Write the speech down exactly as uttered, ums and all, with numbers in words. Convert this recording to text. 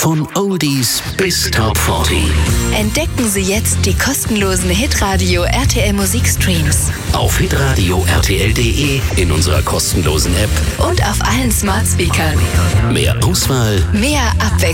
Von Oldies bis Top vierzig. Entdecken Sie jetzt die kostenlosen Hitradio R T L Musikstreams. Auf hitradio r t l punkt d e, in unserer kostenlosen App und auf allen Smart Speakern. Mehr Auswahl, mehr Abwechslung.